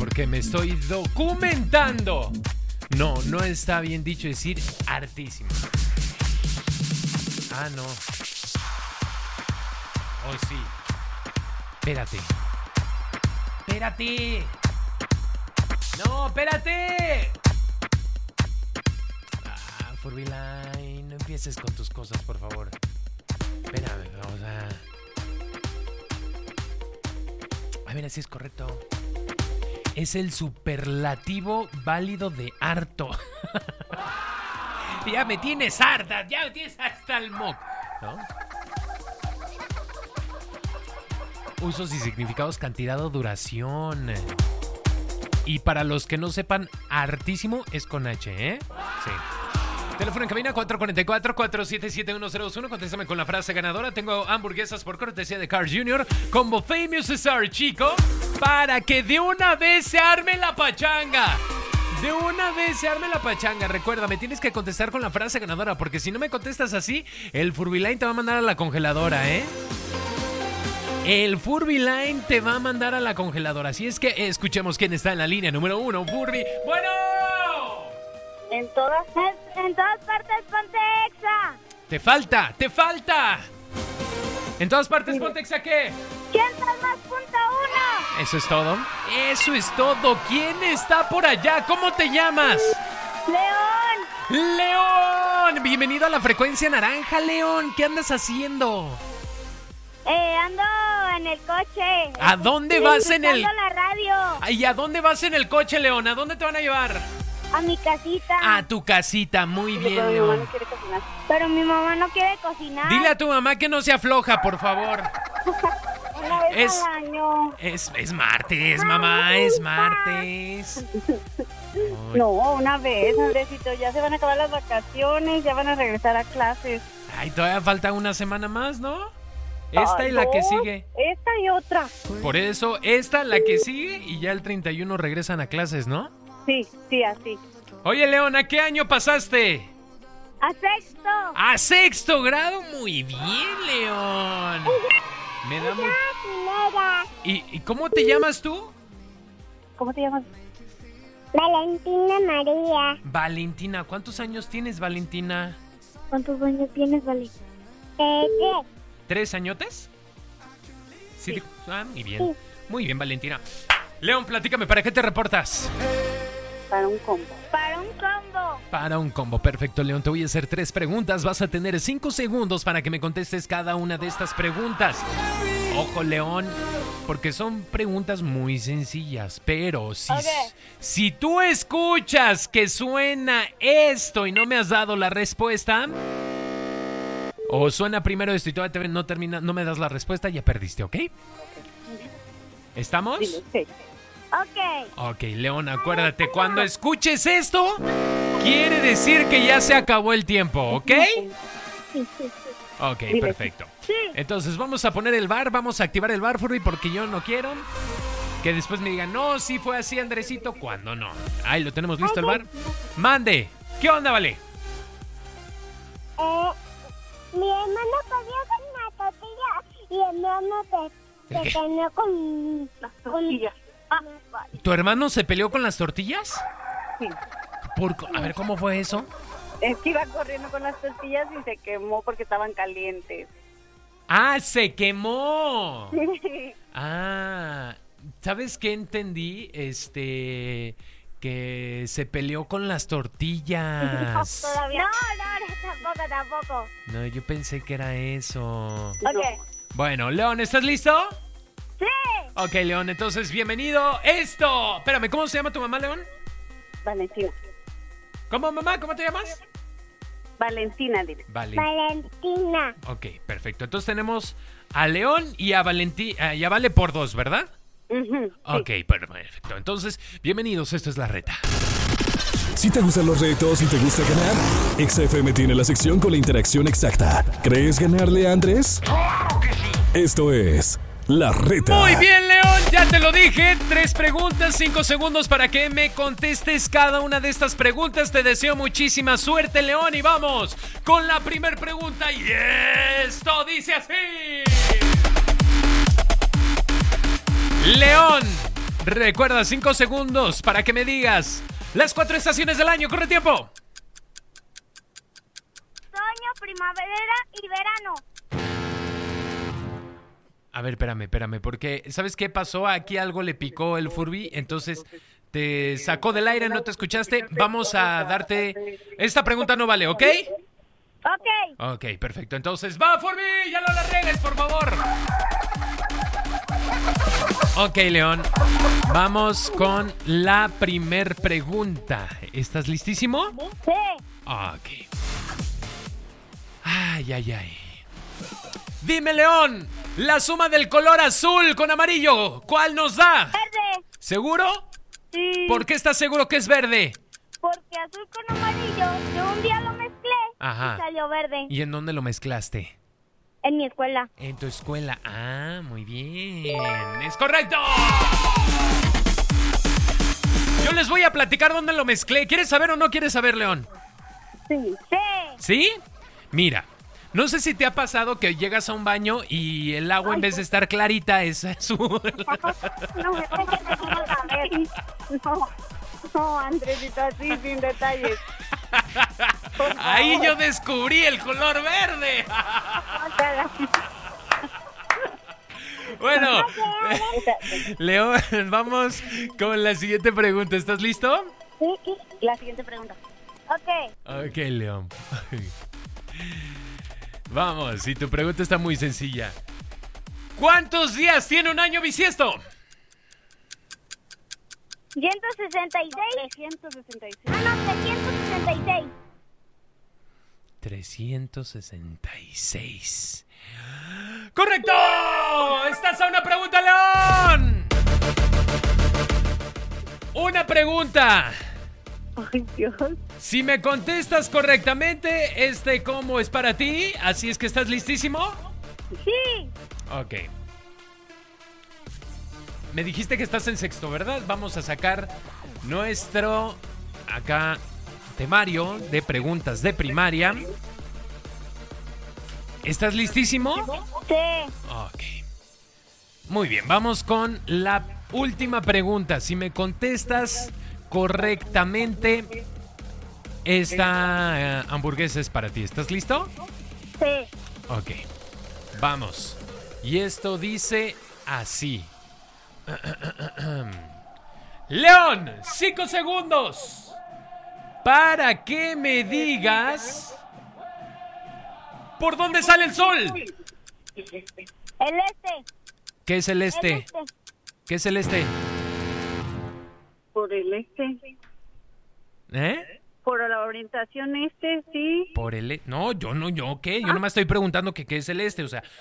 porque me estoy documentando. No, no está bien dicho decir hartísimo. Ah, no. Oh, sí. Espérate. ¡Espérate! ¡No, espérate! Furbyline, no empieces con tus cosas, por favor. Espérame, vamos a ver si es correcto. Es el superlativo válido de harto. Ya me tienes harta, ya me tienes hasta el moco, ¿no? Usos y significados, cantidad o duración. Y para los que no sepan, hartísimo es con H, ¿eh? Sí. Teléfono en cabina 444-477-1001. Contéstame con la frase ganadora. Tengo hamburguesas por cortesía de Carl Jr. Combo Famous Star, chico, para que de una vez se arme la pachanga. De una vez se arme la pachanga. Recuerda, me tienes que contestar con la frase ganadora, porque si no me contestas así, el Furbyline te va a mandar a la congeladora, ¿eh? El Furbyline te va a mandar a la congeladora. Así es que escuchemos quién está en la línea número 1, Furby. ¡Bueno! En todas partes ponte Exa. ¡Te falta! ¿En todas partes ponte Exa qué? 100 más.1. ¿Eso es todo? Eso es todo. ¿Quién está por allá? ¿Cómo te llamas? León. ¡León! Bienvenido a la frecuencia naranja, León. ¿Qué andas haciendo? Ando en el coche. ¿A dónde vas en el...? Escuchando la radio. ¿Y a dónde vas en el coche, León? ¿A dónde te van a llevar? A mi casita. A tu casita, muy bien, Pero mi León. mamá no quiere cocinar. Pero mi mamá no quiere cocinar. Dile a tu mamá que no se afloja, por favor. Una vez al año. Es martes, mamá, es martes. No, una vez, Andresito. Ya se van a acabar las vacaciones, ya van a regresar a clases. Ay, todavía falta una semana más, ¿no? Esta y la que sigue. Esta y otra. Por eso, esta, la que sigue, y ya el 31 regresan a clases, ¿no? Sí, así. Oye, León, ¿a qué año pasaste? A sexto. ¡A sexto grado! Muy bien, León. Me da muy... ¿Y cómo te llamas tú? ¿Cómo te llamas? Valentina María. Valentina. ¿Cuántos años tienes, Valentina? ¿Cuántos años tienes, Valentina? 3 añotes. Sí. Muy bien. Sí. Muy bien, Valentina. León, platícame, ¿para qué te reportas? Para un combo. Para un combo. Para un combo, perfecto, León. Te voy a hacer 3 preguntas. Vas a tener 5 segundos para que me contestes cada una de estas preguntas. Ojo, León, porque son preguntas muy sencillas. Pero si tú escuchas que suena esto y no me has dado la respuesta, o suena primero esto y todavía no me das la respuesta, ya perdiste, ¿ok? ¿Estamos? Sí. Ok, León, acuérdate, cuando escuches esto, quiere decir que ya se acabó el tiempo, ¿ok? Sí. Ok, perfecto. Sí. Entonces vamos a poner el bar, vamos a activar el bar, Furby, porque yo no quiero que después me digan, no, sí fue así, Andresito, cuando no. Ahí lo tenemos listo el bar. Mande, ¿qué onda, Vale? Mi hermano comió con una tortilla y el hermano se comió con las tortillas. ¿Tu hermano se peleó con las tortillas? Sí. A ver, ¿cómo fue eso? Es que iba corriendo con las tortillas y se quemó porque estaban calientes. ¡Ah, se quemó! Ah, ¿sabes qué entendí? Que se peleó con las tortillas. Todavía. No, tampoco. No, yo pensé que era eso. Ok. Bueno, León, ¿estás listo? Sí. Ok, León, entonces, bienvenido. ¡Esto! Espérame, ¿cómo se llama tu mamá, León? Valentina. ¿Cómo, mamá? ¿Cómo te llamas? Valentina, dile. Valentina. Ok, perfecto. Entonces tenemos a León y a Valentina, y a Vale por 2, ¿verdad? Sí. Ok, perfecto. Entonces, bienvenidos, esto es La Reta. Si te gustan los retos y te gusta ganar, XFM tiene la sección con la interacción exacta. ¿Crees ganarle a Andrés? ¡Claro que sí! Esto es La Reta. Muy bien, León, ya te lo dije. 3 preguntas, 5 segundos para que me contestes cada una de estas preguntas. Te deseo muchísima suerte, León, y vamos con la primera pregunta. Y esto dice así. León, Recuerda, 5 segundos para que me digas las 4 estaciones del año. ¡Corre tiempo! Otoño, primavera y verano. A ver, espérame, porque ¿sabes qué pasó? Aquí algo le picó el Furby, entonces te sacó del aire, no te escuchaste. Vamos a darte... Esta pregunta no vale, ¿ok? Ok. Ok, perfecto. Entonces, ¡va, Furby! ¡Ya no la regues, por favor! Ok, León. Vamos con la primer pregunta. ¿Estás listísimo? Sí. Ok. Ay. Dime, León, la suma del color azul con amarillo, ¿cuál nos da? Verde. ¿Seguro? Sí. ¿Por qué estás seguro que es verde? Porque azul con amarillo, yo un día lo mezclé Ajá. y salió verde. ¿Y en dónde lo mezclaste? En mi escuela. En tu escuela. Ah, muy bien. ¡Es correcto! Yo les voy a platicar dónde lo mezclé. ¿Quieres saber o no quieres saber, León? Sí. Sí. ¿Sí? Mira, no sé si te ha pasado que llegas a un baño y el agua en vez de estar clarita es azul. No, Andresito, así sin detalles. Ahí yo descubrí el color verde. Bueno, León, vamos con la siguiente pregunta. ¿Estás listo? Sí, la siguiente pregunta. Ok. Ok, León. Vamos, y tu pregunta está muy sencilla. ¿Cuántos días tiene un año bisiesto? 166. 366. Ah, no, 366. 366. ¡Correcto! ¡Estás a una pregunta, León! Una pregunta. Ay, Dios. Si me contestas correctamente, este combo es para ti. Así es que estás listísimo. Sí. Ok. Me dijiste que estás en sexto, ¿verdad? Vamos a sacar nuestro acá temario de preguntas de primaria. ¿Estás listísimo? Sí. Ok. Muy bien, vamos con la última pregunta. Si me contestas correctamente, esta hamburguesa es para ti. ¿Estás listo? Sí. Ok. Vamos. Y esto dice así. León, 5 segundos para que me digas por dónde sale el sol. El este. ¿Qué es el El este? este. ¿Qué es el este? Por el este, ¿Eh? por la orientación este, sí. Por el... No, yo, ¿qué? Yo nomás estoy preguntando que qué es el este. O sea,